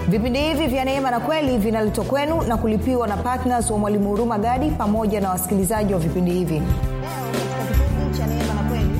Vipindi hivi vya Neema na Kweli vinaletwa kwenu na kulipiwa na partners wa Mwalimu Huruma Gadi pamoja na wasikilizaji wa vipindi hivi. Leo katika kipindi cha Neema na Kweli,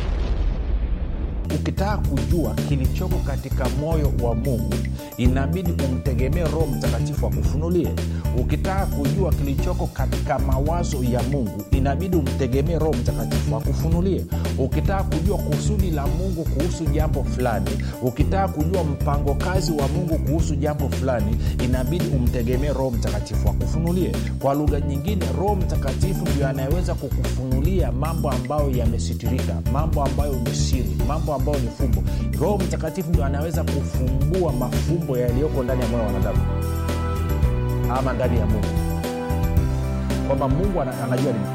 ukitaka kujua kilichoko katika moyo wa Mungu inabidi umtegemee Roho Mtakatifu akufunulie. Ukitaka kujua kilichoko katika mawazo ya Mungu inabidi umtegemee Roho Mtakatifu akufunulie. Ukitaka kujua kusudi la Mungu kuhusu jambo fulani, ukitaka kujua mpango kazi wa Mungu kuhusu jambo fulani, inabidi umtegemee Roho Mtakatifu akufunulie. Kwa lugha nyingine, Roho Mtakatifu ndiye anayeweza kukufunulia mambo ambayo yamesitirika, mambo ambayo ni siri, mambo ambayo ni fumbo. Roho Mtakatifu ndiye anaweza kufumbua mafumbo yaliyoko ndani ya moyo wa wanadamu ama ndani ya Mungu, kwamba Mungu anajua nini.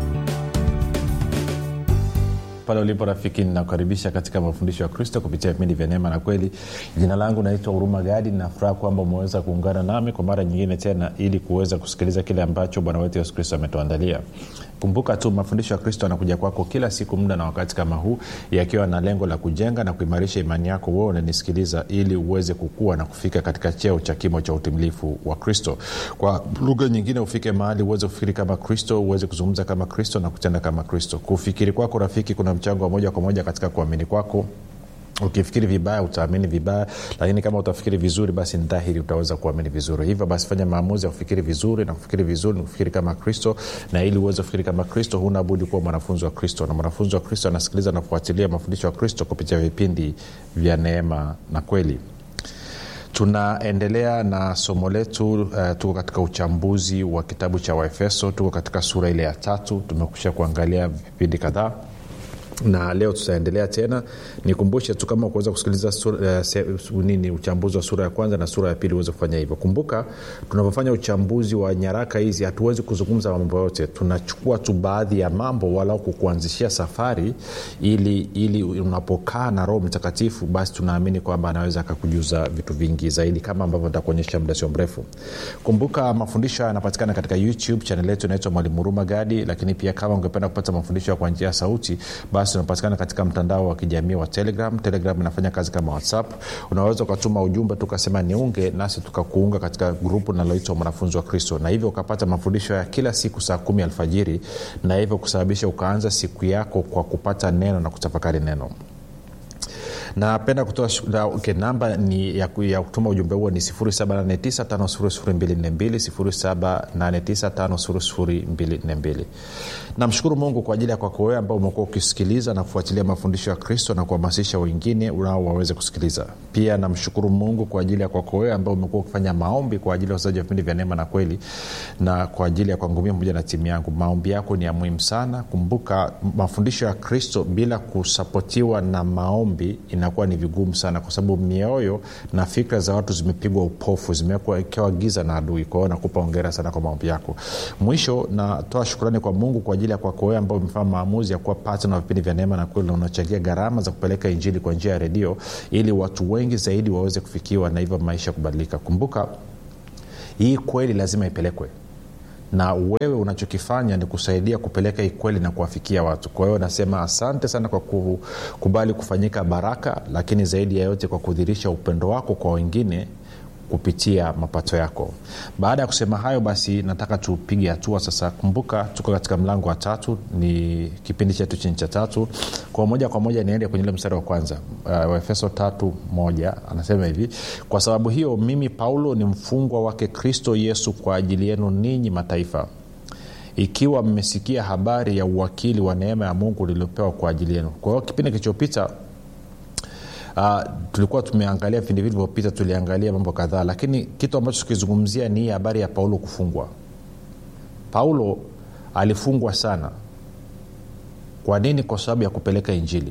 Pale ulipo rafiki, ninakukaribisha katika mafundisho ya Kristo kupitia vipindi vya Neema na Kweli. Jina langu naitwa Huruma Gadi, na furaha kwamba umeweza kuungana nami kwa mara nyingine tena ili kuweza kusikiliza kile ambacho Bwana wetu Yesu Kristo ametuandalia. Kumbuka tu mafundisho ya Kristo yanakuja kwako kila siku muda na wakati kama huu, yakiwa na lengo la kujenga na kuimarisha imani yako wewe unanisikiliza, ili uweze kukua na kufika katika cheo cha kimo cha utimilifu wa Kristo. Kwa lugha nyingine, ufike mahali uweze kufikiri kama Kristo, uweze kuzungumza kama Kristo na kutenda kama Kristo. Kufikiri kwako rafiki kuna mchango wa moja kwa moja katika kuamini kwako. Ukifikiri vibaya utaamini vibaya, lakini kama utafikiri vizuri basi ni dhahiri utaweza kuamini vizuri. Hivyo basi fanya maamuzi ya kufikiri vizuri, na kufikiri vizuri ni kufikiri kama Kristo, na ili uweze kufikiri kama Kristo huna budi kuwa mwanafunzi wa Kristo. Na mwanafunzi wa Kristo anasikiliza na kufuatilia mafundisho ya Kristo kupitia vipindi vya Neema na Kweli. Tunaendelea na somo letu, tuko katika uchambuzi wa kitabu cha Waefeso, tuko katika sura ile ya 3. Tumekwisha kuangalia vipindi kadhaa na leo tutaendelea tena. Nikumbushe tu kama kuweza kusikiliza uchambuzi wa sura ya kwanza na sura ya pili uweze kufanya hivyo. Kumbuka tunapofanya uchambuzi wa nyaraka hizi hatuwezi kuzungumza mambo yote. Tunachukua tu baadhi ya mambo walau kukuanzishia safari, ili unapokaa na Roho Mtakatifu basi tunaamini kwamba anaweza akakujuza vitu vingi zaidi, kama ambavyo nitakuonyesha muda sio mrefu. Kumbuka mafundisho yanapatikana katika YouTube channel yetu inaitwa Mwalimu Huruma Gadi, lakini pia kama ungependa kupata mafundisho kwa njia ya sauti basi tunapatikana katika mtandao wa kijamii wa Telegram. Telegram inafanya kazi kama WhatsApp. Unaweza ukatuma ujumbe tukasema niunge nasi tukakuunga katika grupu linaloitwa Mwanafunzi wa Kristo, na hivyo ukapata mafundisho ya kila siku saa 10 alfajiri, na hivyo kusababisha ukaanza siku yako kwa kupata neno na kutafakari neno. Napenda kutoa namba ni ya kutuma ujumbe huo ni 0789500242, 0789500242. Namshukuru Mungu kwa ajili ya kwako wewe ambao umekuwa ukisikiliza na kufuatilia mafundisho ya Kristo na kuhamasisha wengine nao waweze kusikiliza. Pia namshukuru Mungu kwa ajili ya kwako wewe ambao umekuwa ukifanya maombi kwa ajili ya wasaji wa vipindi vya Neema na Kweli na kwa ajili ya kwangu mimi pamoja na timu yangu. Maombi yako ni ya muhimu sana. Kumbuka mafundisho ya Kristo bila kusapotiwa na maombi inakuwa ni vigumu sana, kwa sababu mioyo na fikra za watu zimepigwa upofu, zimekuwa giza na adui. Kwa hiyo nakupa hongera sana kwa maombi yako. Mwisho natoa shukrani kwa Mungu kwa ajili ya kwako wewe ambao umefanya maamuzi ya kuwa partner na vipindi vya Neema na Kweli na unachangia gharama za kupeleka injili kwa njia ya redio, ili watu wengi zaidi waweze kufikiwa na hivyo maisha kubadilika. Kumbuka hii kweli lazima ipelekwe, na wewe unachokifanya ni kusaidia kupeleka hii kweli na kuwafikia watu. Kwa hiyo nasema asante sana kwa kukubali kufanyika baraka, lakini zaidi ya yote kwa kudhihirisha upendo wako kwa wengine kupitia mapato yako. Baada ya kusema hayo basi nataka tupige hatua sasa. Kumbuka tuko katika mlango wa 3, ni kipindi chetu cha 3. Kwa moja kwa moja niende kwenye ile mstari wa kwanza. Waefeso 3:1 anasema hivi: kwa sababu hiyo mimi Paulo ni mfungwa wake Kristo Yesu kwa ajili yenu ninyi mataifa, ikiwa mmesikia habari ya uwakili wa neema ya Mungu niliyopewa kwa ajili yenu. Kwa hiyo kipindi kilichopita tulikuwa tumeangalia vipindi vilivyopita, tuliangalia mambo kadhaa, lakini kitu ambacho tukizungumzia ni habari ya Paulo kufungwa. Paulo alifungwa sana. Kwa nini? Kwa sababu ya kupeleka injili.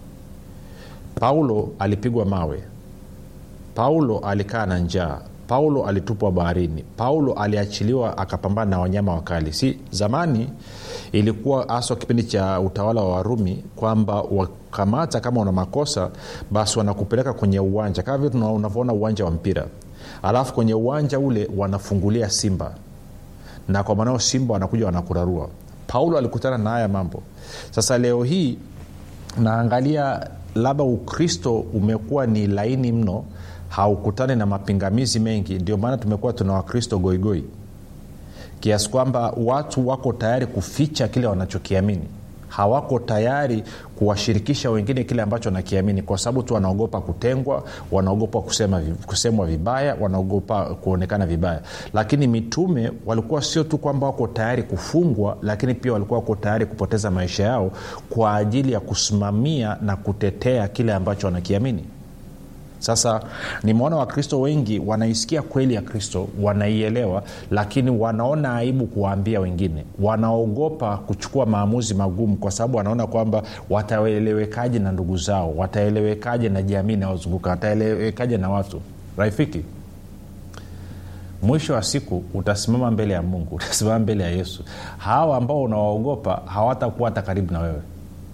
Paulo alipigwa mawe. Paulo alikaa na njaa. Paulo alitupwa baharini. Paulo aliachiliwa akapambana na wanyama wakali. Si zamani ilikuwa hasa kipindi cha utawala wa Warumi kwamba wakamata kama una makosa basi wanakupeleka kwenye uwanja kama vile unavyoona uwanja wa mpira. Alafu kwenye uwanja ule wanafungulia simba, na kwa maana simba wanakuja wanakurarua. Paulo alikutana na haya mambo. Sasa leo hii naangalia labda Ukristo umekuwa ni laini mno haukutani na mapingamizi mengi. Ndio maana tumekuwa tuna Wakristo goigoi kiasi kwamba watu wako tayari kuficha kile wanachokiamini, hawako tayari kuwashirikisha wengine kile ambacho wanakiamini, kwa sababu tu wanaogopa kutengwa, wanaogopa kusemwa vibaya, wanaogopa kuonekana vibaya. Lakini mitume walikuwa sio tu kwamba wako tayari kufungwa, lakini pia walikuwa wako tayari kupoteza maisha yao kwa ajili ya kusimamia na kutetea kile ambacho wanakiamini. Sasa nimeona Wakristo wengi wanaisikia kweli ya Kristo, wanaielewa, lakini wanaona aibu kuwaambia wengine. Wanaogopa kuchukua maamuzi magumu kwa sababu wanaona kwamba wataelewekaje na ndugu zao, wataelewekaje na jamii inayozunguka, wataelewekaje na watu. Rafiki, mwisho wa siku utasimama mbele ya Mungu, utasimama mbele ya Yesu. Hawa ambao unawaogopa hawatakuwa hata karibu na wewe.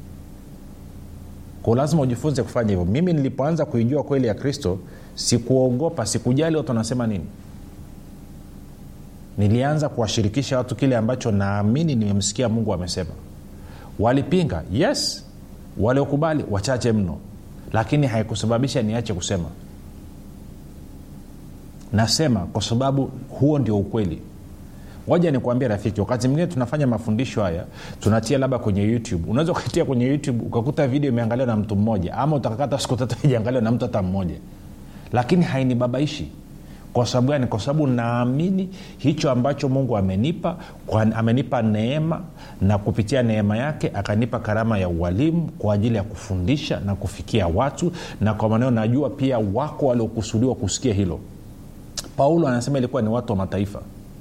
Kwa lazima ujifunze kufanya hivyo. Mimi nilipoanza kuijua kweli ya Kristo, sikuogopa, sikujali watu wanasema nini. Nilianza kuwashirikisha watu kile ambacho naamini nimemsikia Mungu amesema. Walipinga, yes. Waliokubali wachache mno, lakini haikusababisha niache kusema. Nasema kwa sababu huo ndio ukweli. Ngoja nikwambie rafiki, wakati mwingine tunafanya mafundisho haya, tunatia labda kwenye YouTube. Unaweza ukatia kwenye YouTube ukakuta video imeangaliwa na mtu mmoja, ama utakakata siku 3 haijaangaliwa na mtu hata mmoja. Lakini hainibabaishi. Kwa sababu gani? Kwa sababu naamini hicho ambacho Mungu amenipa, amenipa neema, na kupitia neema yake akanipa karama ya ualimu kwa ajili ya kufundisha na kufikia watu, na kwa maneno najua pia wako waliokusudiwa kusikia hilo. Paulo anasema ilikuwa ni watu wa mataifa.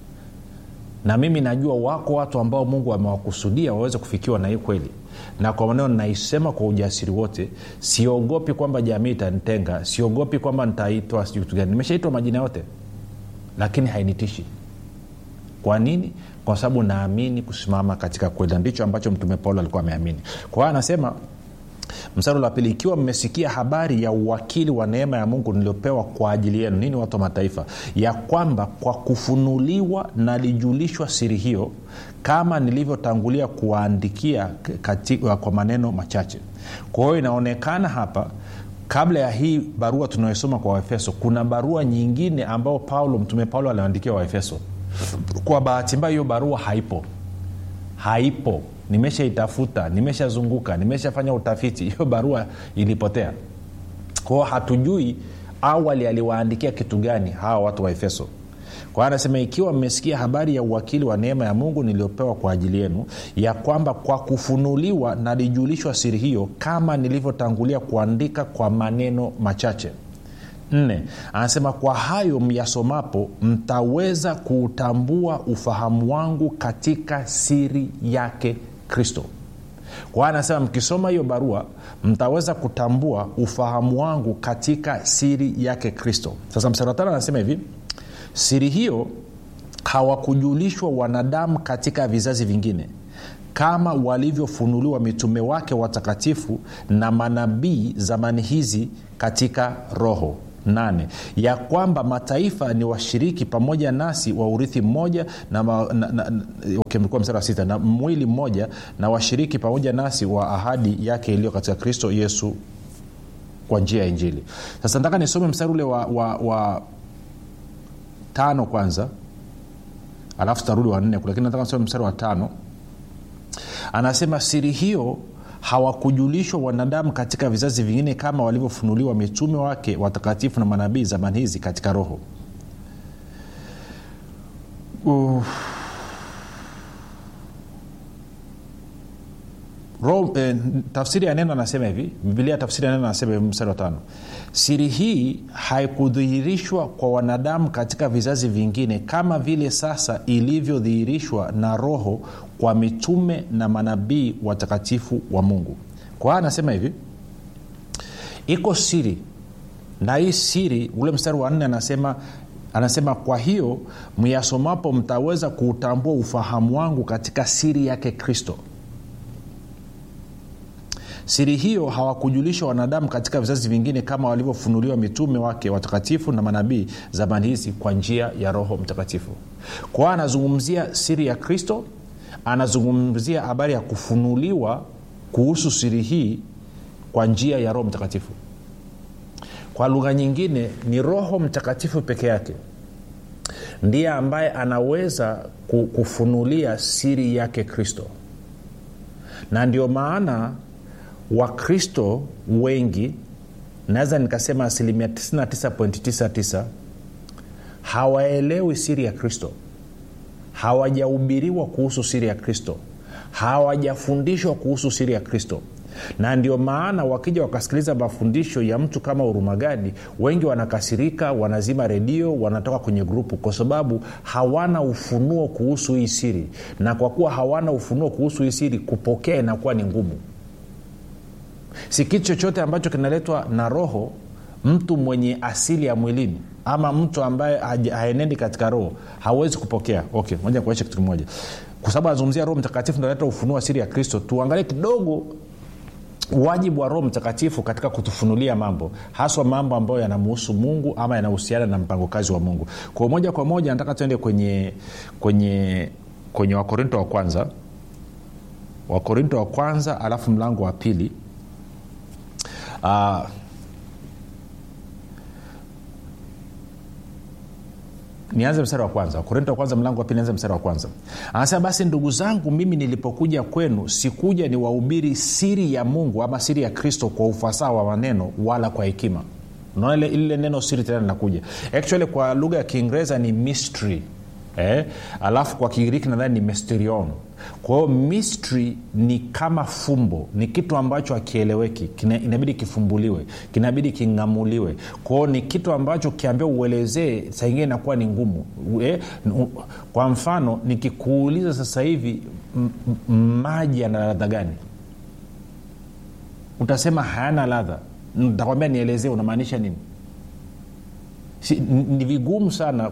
Na mimi najua wako watu ambao Mungu amewakusudia waweze kufikiwa na hii kweli. Na kwa maneno naisema kwa ujasiri wote, siogopi kwamba jamii itanitenga, siogopi kwamba nitaitwa sijui kitu gani. Nimeshaitwa majina yote, lakini hainitishi. Kwa nini? Kwa sababu naamini kusimama katika kweli. Ndicho ambacho Mtume Paulo alikuwa ameamini. Kwa hiyo anasema mstari wa 2, ikiwa mmesikia habari ya uwakili wa neema ya Mungu niliopewa kwa ajili yenu, nini watu wa mataifa, ya kwamba kwa kufunuliwa na lijulishwa siri hiyo, kama nilivyotangulia kuwaandikia kwa maneno machache. Kwa hiyo inaonekana hapa, kabla ya hii barua tunayosoma kwa Waefeso, kuna barua nyingine ambao Mtume Paulo aliandikia Waefeso. Kwa bahati mbaya hiyo barua haipo. Nimeshaitafuta, nimeshazunguka, nimeshafanya utafiti, hiyo barua ilipotea. Kwa hiyo hatujui awali aliwaandikia kitu gani hawa watu wa Efeso. Kwa hiyo anasema ikiwa mmesikia habari ya uwakili wa neema ya Mungu niliopewa kwa ajili yenu, ya kwamba kwa kufunuliwa na lijulishwa siri hiyo, kama nilivyotangulia kuandika kwa maneno machache. 4, anasema kwa hayo myasomapo mtaweza kuutambua ufahamu wangu katika siri yake Kristo. Kwa hiyo anasema mkisoma hiyo barua mtaweza kutambua ufahamu wangu katika siri yake Kristo. Sasa mstari wa 5 anasema hivi, siri hiyo hawakujulishwa wanadamu katika vizazi vingine, kama walivyofunuliwa mitume wake watakatifu na manabii zamani hizi katika Roho. 8, ya kwamba mataifa ni washiriki pamoja nasi wa urithi mmoja mstari wa 6, na mwili mmoja, na washiriki pamoja nasi wa ahadi yake iliyo katika Kristo Yesu kwa njia ya Injili. Sasa nataka nisome mstari ule wa 5 kwanza, alafu tarudi wa 4, lakini nataka nisome mstari wa 5. Anasema siri hiyo hawakujulishwa wanadamu katika vizazi vingine, kama walivyofunuliwa mitume wake watakatifu na manabii zamani hizi katika Roho. Tafsiri ya neno anasema hivi, Biblia tafsiri ya neno anasema hivi, mstari wa 5, siri hii haikudhihirishwa kwa wanadamu katika vizazi vingine, kama vile sasa ilivyodhihirishwa na Roho kwa mitume na manabii watakatifu wa Mungu. Kwa hiyo anasema hivi, iko siri, na hii siri, ule mstari wa 4 anasema kwa hiyo myasomapo mtaweza kuutambua ufahamu wangu katika siri yake Kristo. Siri hiyo hawakujulishwa wanadamu katika vizazi vingine, kama walivyofunuliwa mitume wake watakatifu na manabii zamani hizi kwa njia ya Roho Mtakatifu. Kwa hiyo anazungumzia siri ya Kristo, anazungumzia habari ya kufunuliwa kuhusu siri hii kwa njia ya Roho Mtakatifu. kwa lugha nyingine ni Roho Mtakatifu peke yake ndiye ambaye anaweza kufunulia siri yake Kristo. Na ndio maana Wakristo wengi, naweza nikasema 99.99% hawaelewi siri ya Kristo, hawajahubiriwa kuhusu siri ya Kristo, hawajafundishwa kuhusu siri ya Kristo. Na ndio maana wakija wakasikiliza mafundisho ya mtu kama Hurumagadi, wengi wanakasirika, wanazima redio, wanatoka kwenye grupu, kwa sababu hawana ufunuo kuhusu hii siri. Na kwa kuwa hawana ufunuo kuhusu hii siri, kupokea inakuwa ni ngumu. Si kitu chochote ambacho kinaletwa na Roho, mtu mwenye asili ya mwilini ama mtu ambaye haenendi katika Roho hawezi kupokea. Okay, moja kuacha kitu kimoja. Kwa sababu azungumzia Roho Mtakatifu ndio analeta ufunuo wa siri ya Kristo, tuangalie kidogo wajibu wa Roho Mtakatifu katika kutufunulia mambo, haswa mambo ambayo yanamhusu Mungu ama yanahusiana na mpango kazi wa Mungu. Kwa moja kwa moja nataka tuende kwenye Wakorinto wa kwanza. Wakorinto wa kwanza alafu mlango wa 2. Nianze mstari wa kwanza. Wakorinto wa kwanza mlango wa 2, nianze mstari wa kwanza. Anasema, basi ndugu zangu, mimi nilipokuja kwenu sikuja niwahubiri siri ya Mungu ama siri ya Kristo kwa ufasaha wa maneno wala kwa hekima. Unaona ile neno siri tena linakuja. Actually kwa lugha ya Kiingereza ni mystery. Alafu kwa Kigiriki nadhani ni mysterion. Kwa hiyo mystery ni kama fumbo, ni kitu ambacho hakieleweki, inabidi kifumbuliwe, kinabidi kingamuliwe. Kwa hiyo ni kitu ambacho kiambia uelezee saa nyingine inakuwa ni ngumu. Kwa mfano nikikuuliza sasa hivi maji yana ladha gani, utasema hayana ladha. Nitakwambia nielezee unamaanisha nini. Ni vigumu sana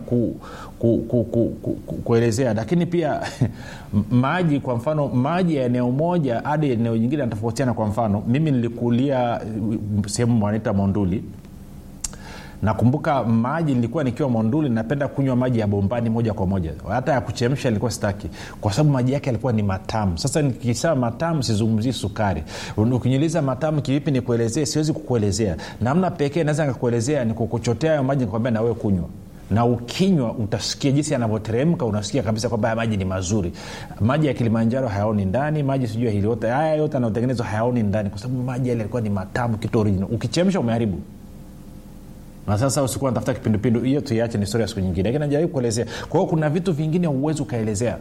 kuelezea. Lakini pia maji, kwa mfano maji ya eneo moja hadi eneo nyingine yanatofautiana. Kwa mfano mimi nilikulia sehemu wanaita Monduli. Nakumbuka maji nilikuwa nikiwa Monduli napenda kunywa maji ya bombani moja kwa moja. Hata ya kuchemsha nilikuwa sitaki, kwa sababu maji yake yalikuwa ni matamu. Sasa nikisema matamu sizungumzii sukari. Ukiniuliza matamu kivipi nikuelezee, siwezi kukuelezea. Namna pekee naweza nikakuelezea ni kukuchotea hayo maji nikwambia na wewe kunywa. Na ukinywa utasikia jinsi yanavyoteremka, unasikia kabisa kwamba maji ni mazuri. Maji ya Kilimanjaro hayaoni ndani, maji sijui hili yote, haya yote yanayotengenezwa hayaoni ndani, kwa sababu maji yale yalikuwa ni matamu, kitu original. Ukichemsha umeharibu. Na sasa usikuwa unatafuta kipindupindu, hiyo tuiache, ni story ya siku nyingine. Lakini najaribu kuelezea. Kwa hiyo kuna vitu vingine huwezi ukaelezea.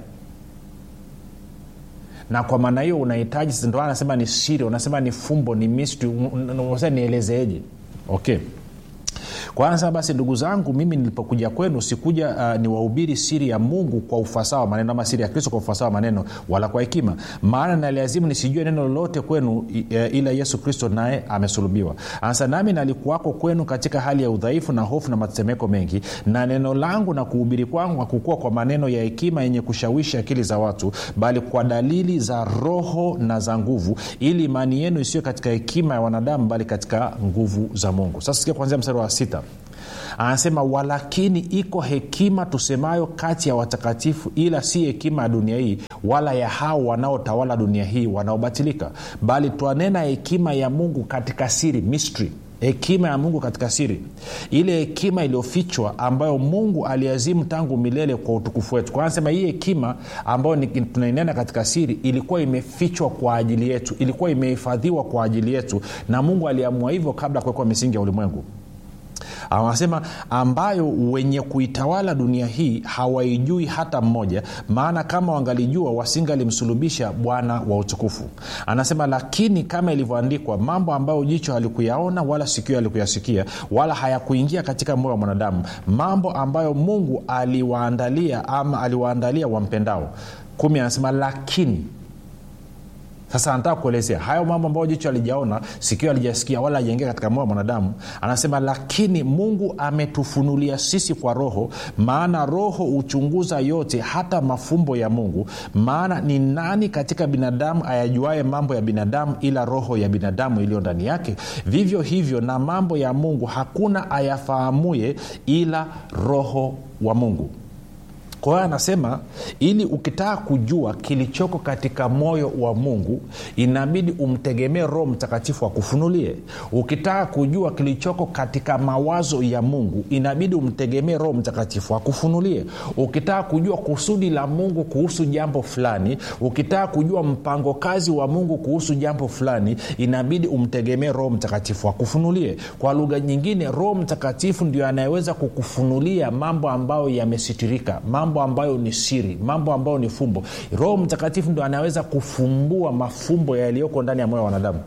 Na kwa maana hiyo unahitaji, ndio anasema ni siri, unasema ni fumbo, ni mystery, unasema nielezeeje. Okay. Kwa sababu basi ndugu zangu, mimi nilipokuja kwenu sikuja niwahubiri siri ya Mungu kwa ufasaha wa maneno ama siri ya Kristo kwa ufasaha wa maneno wala kwa hekima. Maana naliazimu nisijue neno lolote kwenu ila Yesu Kristo naye amesulubiwa. Sasa nami nalikuwako kwenu katika hali ya udhaifu na hofu na matetemeko mengi, na neno langu na kuhubiri kwangu hakukua kwa maneno ya hekima yenye kushawishi akili za watu, bali kwa dalili za Roho na za nguvu, ili imani yenu isiwe katika hekima ya wanadamu bali katika nguvu za Mungu. Sasa sikia kuanzia mstari wa 6. Anasema, walakini iko hekima tusemayo kati ya watakatifu, ila si hekima ya dunia hii wala ya hao wanaotawala dunia hii wanaobatilika, bali twanena hekima ya Mungu katika siri, mystery. Hekima ya Mungu katika siri, ile hekima iliyofichwa ambayo Mungu aliazimu tangu milele kwa utukufu wetu. Kwa anasema hii hekima ambayo tunainena katika siri ilikuwa imefichwa kwa ajili yetu, ilikuwa imehifadhiwa kwa ajili yetu, na Mungu aliamua hivyo kabla kuwekwa misingi ya ulimwengu. Anasema ambayo wenye kuitawala dunia hii hawaijui hata mmoja, maana kama wangalijua wasingalimsulubisha Bwana wa utukufu. Anasema lakini kama ilivyoandikwa, mambo ambayo jicho halikuyaona wala sikio halikuyasikia wala hayakuingia katika moyo wa mwanadamu, mambo ambayo Mungu aliwaandalia wampendao. 10 anasema lakini. Sasa anataka kuelezea hayo mambo ambayo jicho halijaona, sikio halijasikia wala hajaingia katika moyo wa mwanadamu. Anasema lakini Mungu ametufunulia sisi kwa Roho, maana Roho uchunguza yote, hata mafumbo ya Mungu. Maana ni nani katika binadamu ayajuaye mambo ya binadamu ila roho ya binadamu iliyo ndani yake? Vivyo hivyo na mambo ya Mungu hakuna ayafahamuye ila Roho wa Mungu. Kwa hiyo anasema ili ukitaka kujua kilichoko katika moyo wa Mungu inabidi umtegemee Roho Mtakatifu akufunulie. Ukitaka kujua kilichoko katika mawazo ya Mungu inabidi umtegemee Roho Mtakatifu akufunulie. Ukitaka kujua kusudi la Mungu kuhusu jambo fulani, ukitaka kujua mpango kazi wa Mungu kuhusu jambo fulani, inabidi umtegemee Roho Mtakatifu akufunulie. Kwa lugha nyingine, Roho Mtakatifu ndio anayeweza kukufunulia mambo ambayo yamesitirika, mambo ambayo ni siri, mambo ambayo ni fumbo. Roho Mtakatifu ndio anaweza kufumbua mafumbo yaliyoko ndani ya moyo wa wanadamu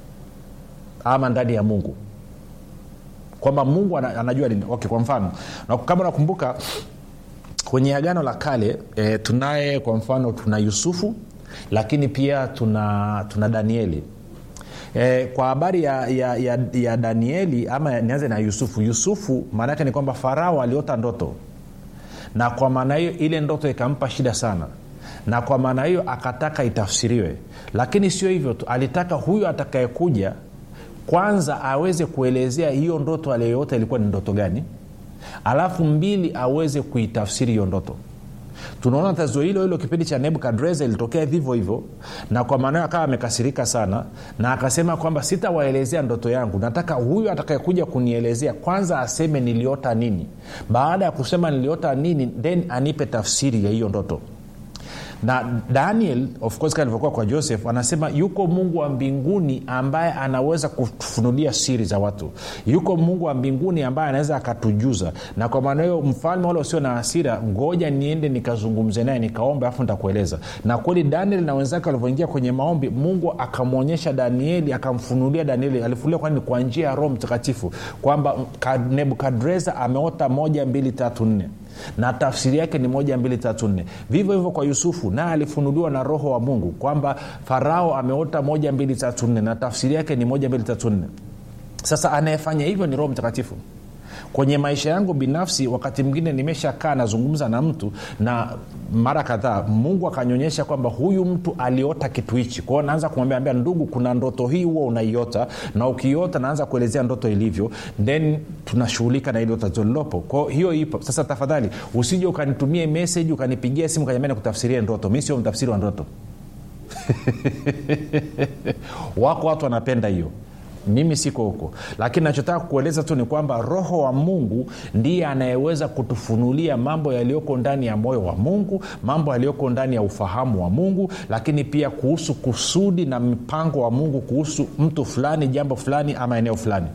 ama ndani ya Mungu, kwamba Mungu anajua nini. Okay, kwa mfano, na kama nakumbuka kwenye Agano la Kale tunaye kwa mfano tuna Yusufu, lakini pia tuna Danieli. Kwa habari ya Danieli, ama nianze na Yusufu maana yake ni kwamba Farao aliota ndoto, na kwa maana hiyo ile ndoto ikampa shida sana, na kwa maana hiyo akataka itafsiriwe. Lakini sio hivyo tu, alitaka huyo atakayekuja kwanza aweze kuelezea hiyo ndoto aliyoota ilikuwa ni ndoto gani, alafu mbili aweze kuitafsiri hiyo ndoto. Tunaona tatizo hilo kipindi cha Nebukadreza ilitokea vivyo hivyo, na kwa maana akawa amekasirika sana na akasema kwamba sitawaelezea ndoto yangu, nataka huyu atakayekuja kunielezea kwanza aseme niliota nini, baada ya kusema niliota nini then anipe tafsiri ya hiyo ndoto. Na Daniel of course kama ilivyokuwa kwa Joseph, anasema yuko Mungu wa mbinguni ambaye anaweza kufunulia siri za watu, yuko Mungu wa mbinguni ambaye anaweza akatujuza. Na kwa maana hiyo mfalme wala usio na hasira, ngoja niende nikazungumze naye nikaombe afu nitakueleza. Na kweli Daniel na wenzake walivyoingia kwenye maombi, Mungu akamwonyesha Danieli, akamfunulia Danieli. Alifunulia kwa njia ya Roho Mtakatifu kwamba Nebukadreza ameota 1 2 3 4 na tafsiri yake ni 1 2 3 4. Vivyo hivyo kwa Yusufu, naye alifunuliwa na Roho wa Mungu kwamba Farao ameota 1 2 3 4 na tafsiri yake ni 1 2 3 4. Sasa anayefanya hivyo ni Roho Mtakatifu. Kwenye maisha yangu binafsi, wakati mwingine nimeshakaa nazungumza na mtu na mara kadhaa Mungu akanyonyesha kwamba huyu mtu aliota kitu hichi. Kwa hiyo naanza kumwambia ndugu, kuna ndoto hii huwa unaiota, na ukiota naanza kuelezea ndoto ilivyo, then tunashughulika na ile tatizo lilopo. Kwa hiyo ipo. Sasa tafadhali usije ukanitumie message ukanipigia simu kaniambia kutafsiria ndoto. Mimi sio mtafsiri wa ndoto. Wako watu wanapenda hiyo, mimi siko huko. Lakini nachotaka kueleza tu ni kwamba Roho wa Mungu ndiye anayeweza kutufunulia mambo yaliyoko ndani ya moyo wa Mungu, mambo yaliyoko ndani ya ufahamu wa Mungu, lakini pia kuhusu kusudi na mpango wa Mungu kuhusu mtu fulani, jambo fulani ama eneo fulani.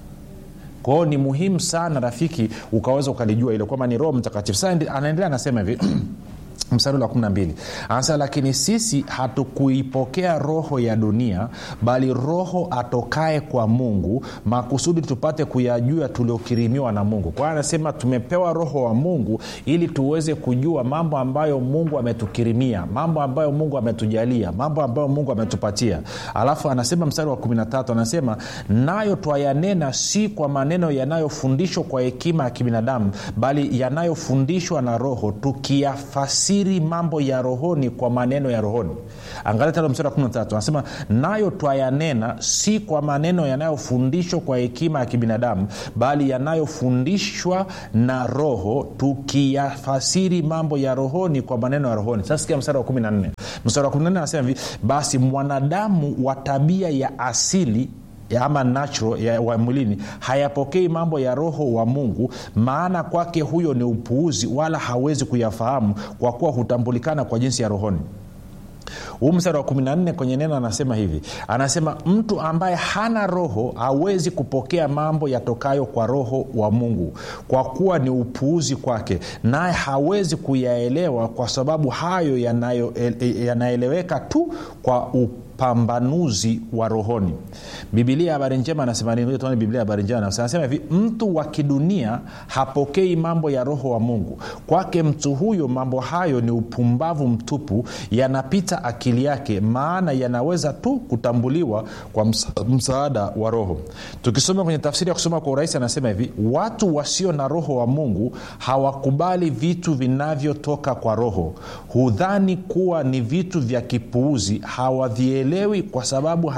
Kwa hiyo ni muhimu sana rafiki ukaweza ukalijua ile kwamba ni Roho Mtakatifu. Sasa anaendelea anasema hivi mstari wa 12, anasema lakini sisi hatukuipokea roho ya dunia, bali Roho atokaye kwa Mungu, makusudi tupate kuyajua tuliokirimiwa na Mungu. Kwa hiyo anasema tumepewa Roho wa Mungu ili tuweze kujua mambo ambayo Mungu ametukirimia, mambo ambayo Mungu ametujalia, mambo ambayo Mungu ametupatia. Alafu anasema mstari wa 13, anasema nayo twayanena si kwa maneno yanayofundishwa kwa hekima ya kibinadamu, bali yanayofundishwa na Roho, tukiyafasiri mambo ya rohoni kwa maneno ya rohoni. Angalia tena mstari wa 13, anasema nayo twayanena si kwa maneno yanayofundishwa kwa hekima ya kibinadamu, bali yanayofundishwa na Roho, tukiyafasiri mambo ya rohoni kwa maneno ya rohoni. Sasa sikia mstari wa 14. Mstari wa 14 anasema hivi, basi mwanadamu wa tabia ya asili ama natural ya wa mwilini hayapokei mambo ya Roho wa Mungu, maana kwake huyo ni upuuzi, wala hawezi kuyafahamu kwa kuwa hutambulikana kwa jinsi ya rohoni. Mstari wa 14 kwenye neno anasema hivi, anasema mtu ambaye hana Roho hawezi kupokea mambo yatokayo kwa Roho wa Mungu, kwa kuwa ni upuuzi kwake, naye hawezi kuyaelewa kwa sababu hayo yanaeleweka tu kwa upambanuzi wa rohoni. Biblia Habari Njema anasema nini? Tuone Biblia Habari Njema anasema hivi, mtu wa kidunia hapokei mambo ya Roho wa Mungu, kwake mtu huyo mambo hayo ni upumbavu mtupu, yanapita akili yake, maana yanaweza tu kutambuliwa kwa msaada wa Roho. Tukisoma kwenye tafsiri ya kusoma kwa urahisi anasema hivi, watu wasio na Roho wa Mungu hawakubali vitu vinavyotoka kwa Roho, hudhani kuwa ni vitu vya kipuuzi, hawavielewi kwa sababu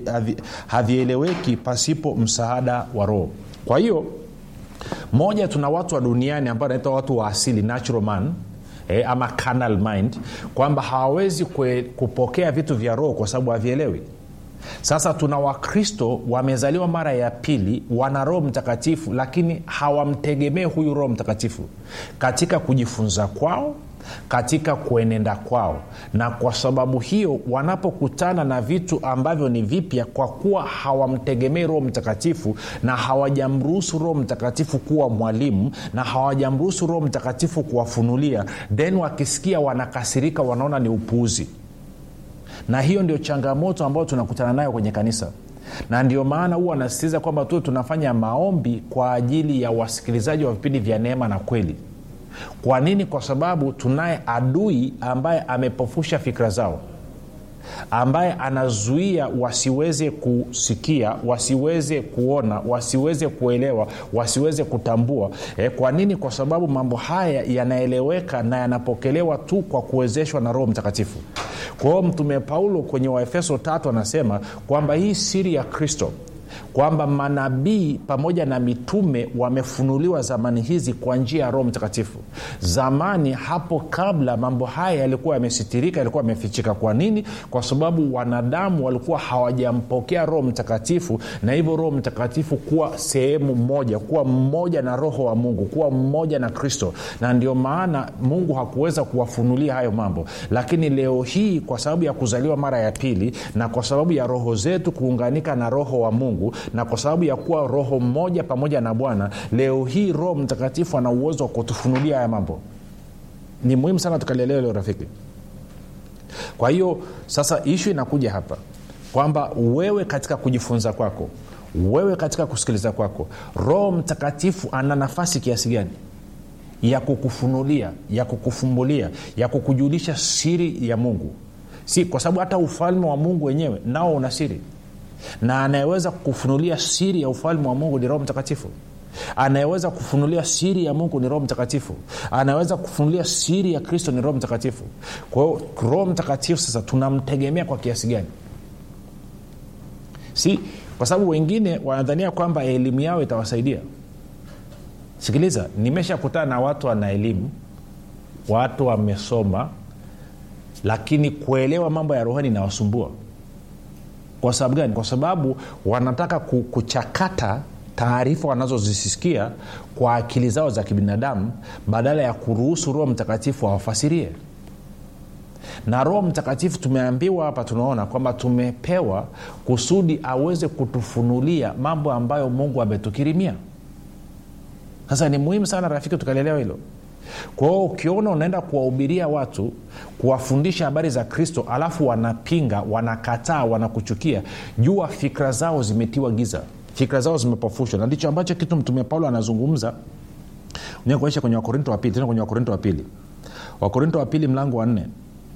havieleweki pasipo msaada wa Roho. Kwa hiyo moja, tuna watu wa duniani ambao wanaitwa watu wa asili, natural man, ama carnal mind, kwamba hawawezi kupokea vitu vya roho kwa sababu havielewi. Sasa tuna Wakristo wamezaliwa mara ya pili, wana Roho Mtakatifu, lakini hawamtegemee huyu Roho Mtakatifu katika kujifunza kwao, katika kuenenda kwao. Na kwa sababu hiyo wanapokutana na vitu ambavyo ni vipya, kwa kuwa hawamtegemei Roho Mtakatifu na hawajamruhusu Roho Mtakatifu kuwa mwalimu na hawajamruhusu Roho Mtakatifu kuwafunulia, then wakisikia wanakasirika, wanaona ni upuuzi. Na hiyo ndio changamoto ambayo tunakutana nayo kwenye kanisa. Na ndio maana huwa nasisitiza kwamba tu tunafanya maombi kwa ajili ya wasikilizaji wa vipindi vya Neema na Kweli. Kwa nini? Kwa sababu tunaye adui ambaye amepofusha fikra zao, ambaye anazuia wasiweze kusikia, wasiweze kuona, wasiweze kuelewa, wasiweze kutambua. Kwa nini? Kwa sababu mambo haya yanaeleweka na yanapokelewa tu kwa kuwezeshwa na Roho Mtakatifu. Kwa hiyo Mtume Paulo kwenye Waefeso 3 anasema kwamba hii siri ya Kristo, kwamba manabii pamoja na mitume wamefunuliwa zamani hizi kwa njia ya Roho Mtakatifu. Zamani hapo kabla mambo haya yalikuwa yamesitirika, yalikuwa yamefichika. Kwa nini? Kwa sababu wanadamu walikuwa hawajampokea Roho Mtakatifu, na hivyo Roho Mtakatifu kuwa sehemu moja, kuwa mmoja na Roho wa Mungu, kuwa mmoja na Kristo. Na ndio maana Mungu hakuweza kuwafunulia hayo mambo. Lakini leo hii, kwa sababu ya kuzaliwa mara ya pili, na kwa sababu ya roho zetu kuunganika na Roho wa Mungu, na kwa sababu ya kuwa roho mmoja pamoja na Bwana, leo hii Roho Mtakatifu ana uwezo wa kutufunulia haya mambo. Ni muhimu sana tukalelewa leo, rafiki. Kwa hiyo sasa issue inakuja hapa kwamba wewe katika kujifunza kwako, wewe katika kusikiliza kwako, Roho Mtakatifu ana nafasi kiasi gani ya kukufunulia, ya kukufumbulia, ya kukujulisha siri ya Mungu. Si kwa sababu hata ufalme wa Mungu wenyewe nao una siri, na anayeweza kufunulia siri ya ufalme wa Mungu ni Roho Mtakatifu. Anayeweza kufunulia siri ya Mungu ni Roho Mtakatifu. Anaweza kufunulia siri ya Kristo ni Roho Mtakatifu. Kwa hiyo Roho Mtakatifu sasa tunamtegemea kwa kiasi gani? Si kwa sababu wengine wanadhania kwamba elimu yao itawasaidia. Sikiliza, nimeshakutana na watu wana elimu, watu wamesoma, lakini kuelewa mambo ya rohoni inawasumbua. Kwa sababu gani? Kwa sababu wanataka kuchakata taarifa wanazozisikia kwa akili zao za kibinadamu, badala ya kuruhusu Roho Mtakatifu awafasirie. Na Roho Mtakatifu tumeambiwa hapa, tunaona kwamba tumepewa kusudi aweze kutufunulia mambo ambayo Mungu ametukirimia. Sasa ni muhimu sana, rafiki, tukalelewa hilo. Kwa hiyo ukiona unaenda kuwahubiria watu, kuwafundisha habari za Kristo, alafu wanapinga, wanakataa, wanakuchukia, jua fikra zao zimetiwa giza, fikra zao zimepofushwa. Na ndicho ambacho kitu Mtume Paulo anazungumza kuonyesha kwenye Wakorinto wa pili. Tena kwenye Wakorinto wa pili, Wakorinto wa pili mlango wa 4,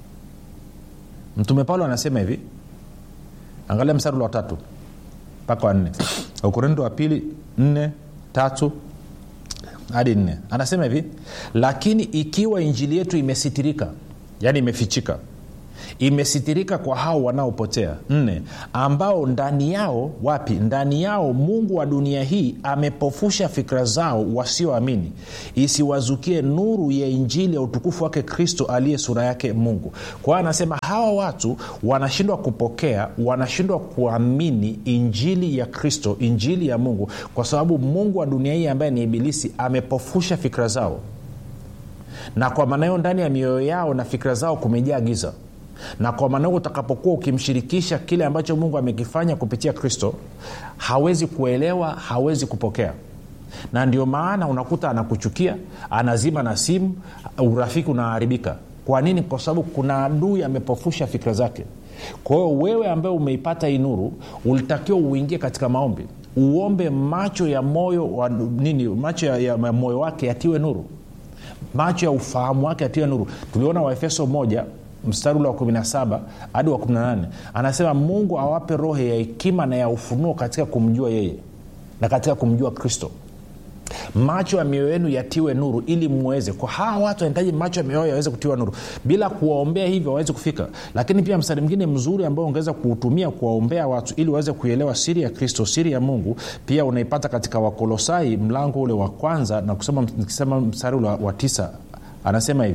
Mtume Paulo anasema hivi, angalia mstari wa 3 mpaka wa 4. Wakorinto wa pili 4:3 hadi 4, anasema hivi: lakini ikiwa injili yetu imesitirika, yani imefichika, imesitirika kwa hao wanaopotea 4, ambao ndani yao, wapi? Ndani yao Mungu wa dunia hii amepofusha fikra zao wasioamini, isiwazukie nuru ya injili ya utukufu wake Kristo aliye sura yake Mungu. Kwa hiyo anasema hawa watu wanashindwa kupokea, wanashindwa kuamini injili ya Kristo, injili ya Mungu, kwa sababu Mungu wa dunia hii ambaye ni Ibilisi amepofusha fikra zao. Na kwa maana hiyo ndani ya mioyo yao na fikra zao kumejaa giza. Na kwa maana hiyo utakapokuwa ukimshirikisha kile ambacho Mungu amekifanya kupitia Kristo, hawezi kuelewa, hawezi kupokea. Na ndio maana unakuta anakuchukia, anazima na simu, urafiki unaharibika. Kwa nini? Kwa sababu kuna adui amepofusha fikra zake. Kwa hiyo wewe ambaye umeipata hii nuru, ulitakiwa uingie katika maombi, uombe macho ya moyo wa nini, macho ya moyo wake yatiwe nuru, macho ya ufahamu wake yatiwe nuru. Tuliona Waefeso 1 mstari wa 17 hadi wa 18, anasema Mungu awape roho ya hekima na ya ufunuo katika kumjua yeye na katika kumjua Kristo. Macho ya mioyo yenu yatiwe nuru ili muweze. Kwa hawa watu wanahitaji macho ya mioyo yaweze kutiwa nuru. Bila kuwaombea hivyo hawezi kufika. Lakini pia mstari mwingine mzuri ambao ungeweza kuutumia kuwaombea watu ili waweze kuelewa siri ya Kristo, siri ya Mungu, pia unaipata katika Wakolosai mlango ule wa 1 na kusema, nikisema mstari ule wa 9, anasema hivi: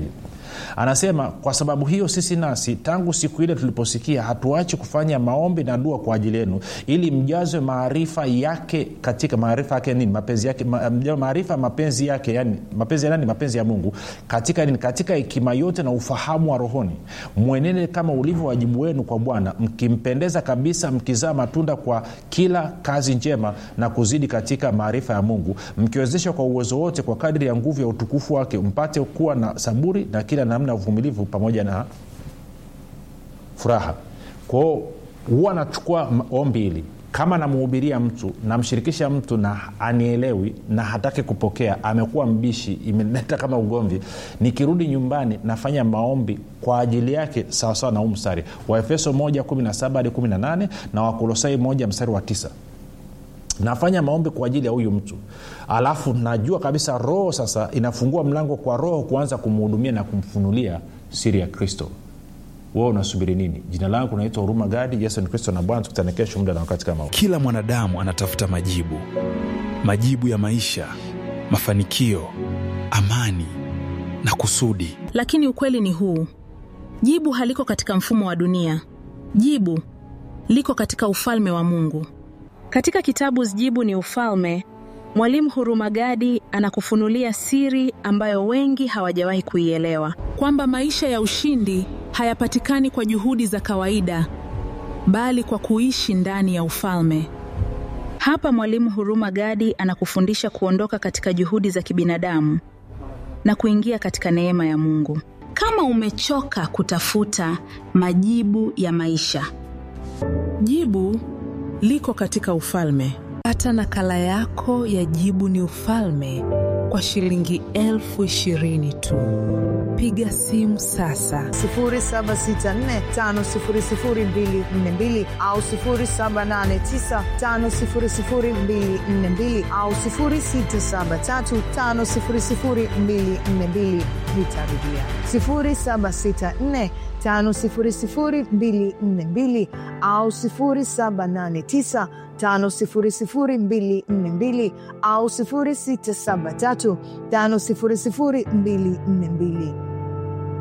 Anasema kwa sababu hiyo sisi nasi tangu siku ile tuliposikia hatuachi kufanya maombi na dua kwa ajili yenu, ili mjazwe maarifa yake. Katika maarifa yake nini? Mapenzi yake. Maarifa mapenzi yake, yani mapenzi ya nani? Mapenzi ya Mungu. Katika nini? Katika hekima yote na ufahamu wa rohoni, mwenende kama ulivyo wajibu wenu kwa Bwana, mkimpendeza kabisa, mkizaa matunda kwa kila kazi njema na kuzidi katika maarifa ya Mungu, mkiwezeshwa kwa uwezo wote kwa kadiri ya nguvu ya utukufu wake, mpate kuwa na saburi na kila namna ya uvumilivu pamoja na furaha. Kwa hiyo huwa nachukua ombi hili, kama namuhubiria mtu, namshirikisha mtu na anielewi na hataki kupokea, amekuwa mbishi, imeleta kama ugomvi, nikirudi nyumbani nafanya maombi kwa ajili yake sawa sawa na mstari wa Efeso 1:17-18 na Wakolosai 1:9. Nafanya maombi kwa ajili ya huyu mtu, alafu najua kabisa Roho sasa inafungua mlango kwa Roho kuanza kumhudumia na kumfunulia siri ya Kristo. Wewe unasubiri nini? Jina langu naitwa Huruma Gadi. Yesu ni Kristo na Bwana. Tukutane kesho muda na wakati kama huu. Kila mwanadamu anatafuta majibu ya maisha, mafanikio, amani na kusudi. Lakini ukweli ni huu: jibu haliko katika mfumo wa dunia. Jibu liko katika ufalme wa Mungu. Katika kitabu Jibu ni Ufalme, Mwalimu Huruma Gadi anakufunulia siri ambayo wengi hawajawahi kuielewa, kwamba maisha ya ushindi hayapatikani kwa juhudi za kawaida, bali kwa kuishi ndani ya ufalme. Hapa Mwalimu Huruma Gadi anakufundisha kuondoka katika juhudi za kibinadamu na kuingia katika neema ya Mungu. Kama umechoka kutafuta majibu ya maisha, jibu liko katika ufalme. Pata nakala yako ya Jibu ni Ufalme kwa shilingi 20,000 tu. Piga simu sasa 0764500242 au 0789500242 au 0673500242. Nitarudia 0764500242 au 0789500242 au 0673500242.